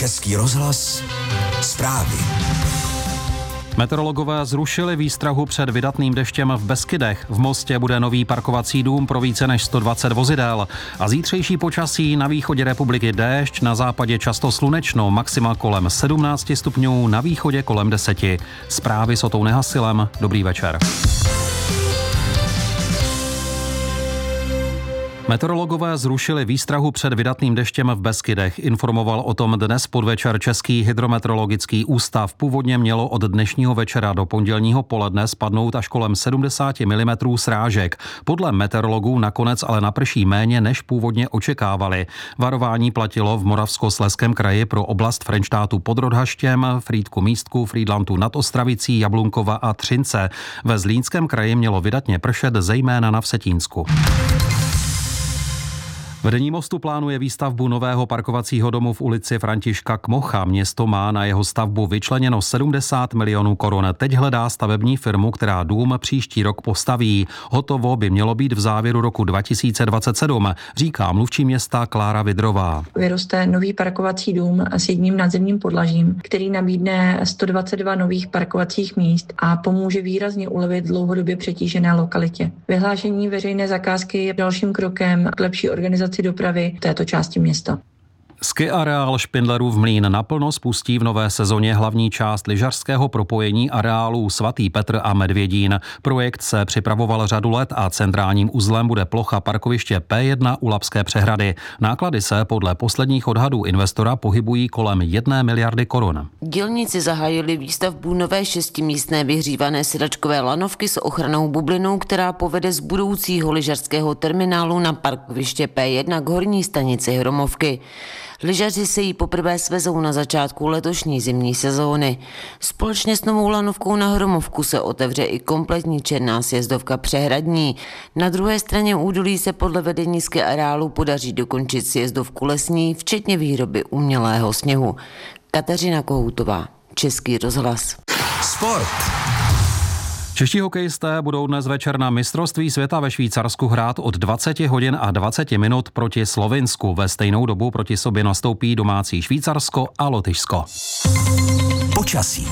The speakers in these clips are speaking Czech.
Český rozhlas zprávy. Meteorologové zrušili výstrahu před vydatným deštěm v Beskydech. V Mostě bude nový parkovací dům pro více než 120 vozidel. A zítřejší počasí: na východě republiky déšť, na západě často slunečno, maxima kolem 17 stupňů, na východě kolem 10. Zprávy s Otou Nehasilem. Dobrý večer. Meteorologové zrušili výstrahu před vydatným deštěm v Beskydech. Informoval o tom dnes podvečer Český hydrometeorologický ústav. Původně mělo od dnešního večera do pondělního poledne spadnout až kolem 70 mm srážek. Podle meteorologů nakonec ale naprší méně, než původně očekávali. Varování platilo v Moravskoslezském kraji pro oblast Frenštátu pod Rodhaštěm, Frýdku Místku, Frýdlantu nad Ostravicí, Jablunkova a Třince. Ve Zlínském kraji mělo vydatně pršet, zejména na Vsetínsku. Vedení Mostu plánuje výstavbu nového parkovacího domu v ulici Františka Kmocha. Město má na jeho stavbu vyčleněno 70 milionů korun. Teď hledá stavební firmu, která dům příští rok postaví. Hotovo by mělo být v závěru roku 2027, říká mluvčí města Klára Vidrová. Vyroste nový parkovací dům s jedním nadzemním podlažím, který nabídne 122 nových parkovacích míst a pomůže výrazně ulevit dlouhodobě přetížené lokalitě. Vyhlášení veřejné zakázky je dalším krokem k lepší organizaci dopravy v této části města. Ski areál Špindlerův Mlýn naplno spustí v nové sezóně hlavní část lyžařského propojení areálů Svatý Petr a Medvědín. Projekt se připravoval řadu let a centrálním uzlem bude plocha parkoviště P1 u Labské přehrady. Náklady se podle posledních odhadů investora pohybují kolem 1 miliardy korun. Dělníci zahájili výstavbu nové 6místné vyhřívané sedačkové lanovky s ochrannou bublinou, která povede z budoucího lyžařského terminálu na parkoviště P1 k horní stanici Hromovky. Lyžaři se jí poprvé svezou na začátku letošní zimní sezóny. Společně s novou lanovkou na Hromovku se otevře i kompletní černá sjezdovka Přehradní. Na druhé straně údolí se podle vedení ski areálu podaří dokončit sjezdovku lesní, včetně výroby umělého sněhu. Kateřina Kohoutová, Český rozhlas. Sport. Čeští hokejisté budou dnes večer na mistrovství světa ve Švýcarsku hrát od 20 hodin a 20 minut proti Slovinsku. Ve stejnou dobu proti sobě nastoupí domácí Švýcarsko a Lotyšsko. Počasí.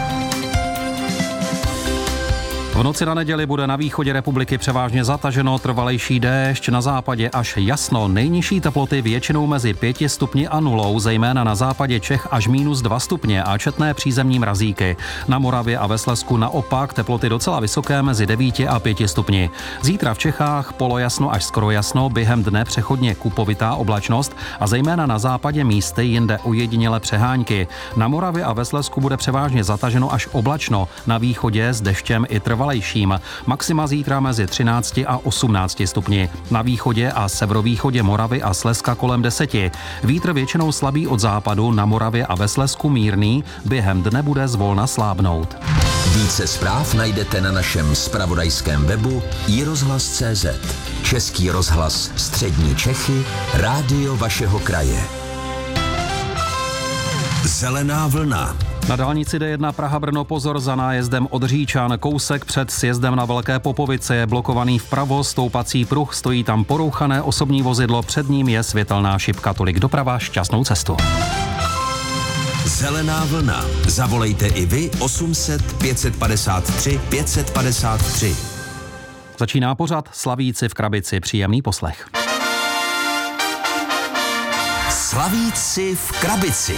V noci na neděli bude na východě republiky převážně zataženo, trvalejší déšť, na západě až jasno. Nejnižší teploty většinou mezi 5 stupni a 0, zejména na západě Čech až -2 stupně a četné přízemní mrazíky. Na Moravě a ve Slezsku naopak teploty docela vysoké mezi 9 a 5 stupni. Zítra v Čechách polojasno až skoro jasno, během dne přechodně kupovitá oblačnost a zejména na západě místy jinde ojedinělé přehánky. Na Moravě a ve Slezsku bude převážně zataženo až oblačno, na východě s deštěm i trvalejším. Maxima zítra mezi 13 a 18 stupni. Na východě a severovýchodě Moravy a Slezska kolem 10. Vítr většinou slabý od západu, na Moravě a ve Slezsku mírný, během dne bude zvolna slábnout. Více zpráv najdete na našem zpravodajském webu iRozhlas.cz. Český rozhlas Střední Čechy, rádio vašeho kraje. Zelená vlna. Na dálnici D1 Praha-Brno pozor za nájezdem od Říčan. Kousek před sjezdem na Velké Popovice je blokovaný vpravo stoupací pruh, stojí tam porouchané osobní vozidlo, před ním je světelná šipka. Tolik doprava, šťastnou cestu. Zelená vlna. Zavolejte i vy 800 553 553. Začíná pořad Slavíci v krabici. Příjemný poslech. Slavíci v krabici.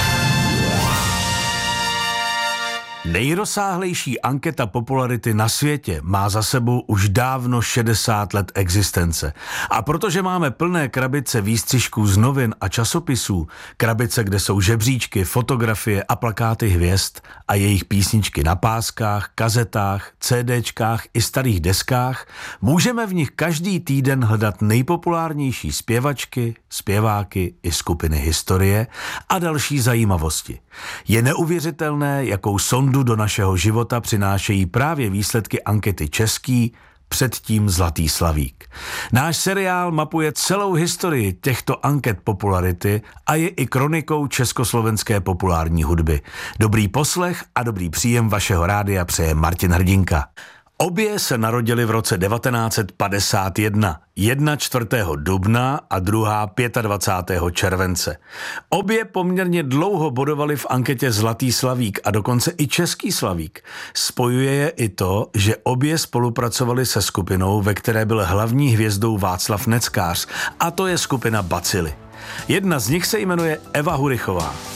Nejrozsáhlejší anketa popularity na světě má za sebou už dávno 60 let existence. A protože máme plné krabice výstřižků z novin a časopisů, krabice, kde jsou žebříčky, fotografie a plakáty hvězd a jejich písničky na páskách, kazetách, CDčkách i starých deskách, můžeme v nich každý týden hledat nejpopulárnější zpěvačky, zpěváky i skupiny historie a další zajímavosti. Je neuvěřitelné, jakou sondu do našeho života přinášejí právě výsledky ankety Český, předtím Zlatý slavík. Náš seriál mapuje celou historii těchto anket popularity a je i kronikou československé populární hudby. Dobrý poslech a dobrý příjem vašeho rádia přeje Martin Hrdinka. Obě se narodily v roce 1951, jedna 4. dubna a druhá 25. července. Obě poměrně dlouho bodovaly v anketě Zlatý slavík a dokonce i Český slavík. Spojuje je i to, že obě spolupracovaly se skupinou, ve které byl hlavní hvězdou Václav Neckář, a to je skupina Bacily. Jedna z nich se jmenuje Eva Hurichová.